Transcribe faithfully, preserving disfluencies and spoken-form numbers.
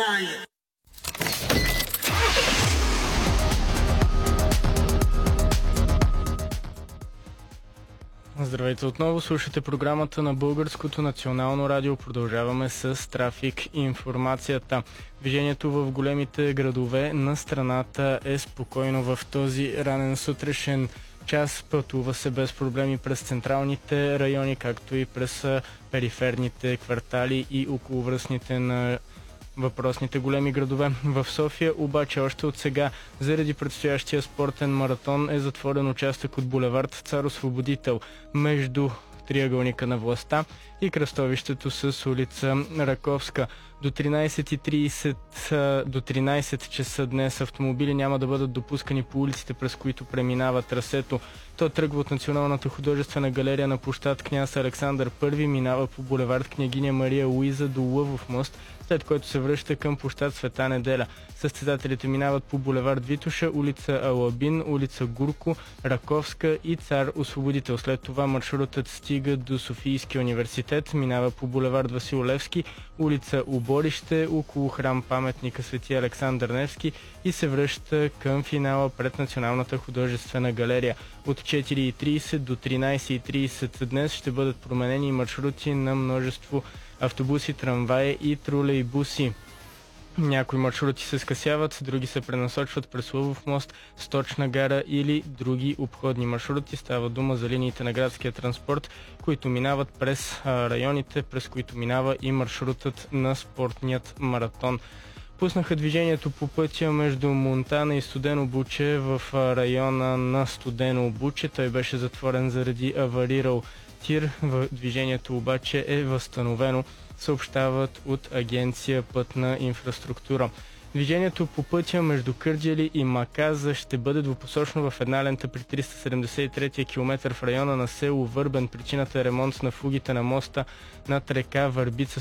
riot. Здравейте отново, слушате програмата на Българското национално радио. Продължаваме с трафик и информацията. Движението в големите градове на страната е спокойно в този ранен сутрешен час. Пътува се без проблеми през централните райони, както и през периферните квартали и околовръстните на въпросните големи градове. В София обаче още от сега, заради предстоящия спортен маратон, е затворен участък от булевард Цар Освободител между триъгълника на властта и кръстовището с улица Раковска. До тринайсет и трийсет до тринайсет часа днес автомобили няма да бъдат допускани по улиците, през които преминава трасето. То тръгва от Националната художествена галерия на площад Княз Александър Първи, минава по булевард Княгиня Мария Луиза до Лъвов мост, след което се връща към площад Света Неделя. Състезателите минават по булевард Витоша, улица Алабин, улица Гурко, Раковска и Цар Освободител. След това маршрутът стига до Софийския университет, минава по булевард Васил Левски, улица Оборище, около храм паметника Свети Александър Невски и се връща към финала пред Националната художествена галерия. От четири и трийсет до тринайсет и трийсет днес ще бъдат променени маршрути на множество автобуси, трамваи и тролейбуси. Някои маршрути се скъсяват, други се пренасочват през Лъвов мост, Сточна гара или други обходни маршрути. Става дума за линиите на градския транспорт, които минават през районите, през които минава и маршрутът на спортният маратон. Пуснаха движението по пътя между Монтана и Студено Буче в района на Студено Буче. Той беше затворен заради аварирал тир. Движението обаче е възстановено, съобщават от Агенция Пътна инфраструктура. Движението по пътя между Кърджали и Маказа ще бъде двупосочно в една лента при триста седемдесет и трети километър в района на село Върбен. Причината е ремонт на фугите на моста над река Върбица